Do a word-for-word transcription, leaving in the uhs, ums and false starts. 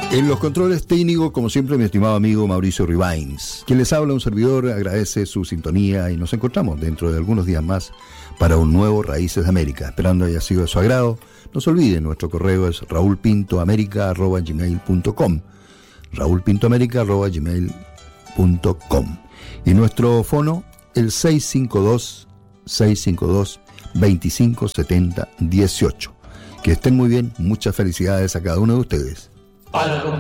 En los controles técnicos, como siempre, mi estimado amigo Mauricio Ribains. Quien les habla, un servidor, agradece su sintonía y nos encontramos dentro de algunos días más para un nuevo Raíces de América. Esperando haya sido de su agrado. No se olviden, nuestro correo es raúl pinto américa arroba gmail punto com. raúl pinto américa arroba gmail punto com. Y nuestro fono, el seis cinco dos, seis cinco dos, veinticinco setenta dieciocho. Que estén muy bien, muchas felicidades a cada uno de ustedes.